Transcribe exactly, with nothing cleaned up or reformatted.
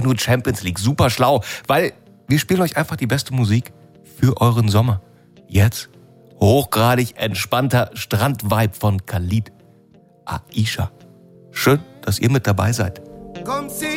nur Champions League. Super schlau, weil wir spielen euch einfach die beste Musik für euren Sommer. Jetzt hochgradig entspannter Strandvibe von Khalid. Aisha. Schön, dass ihr mit dabei seid.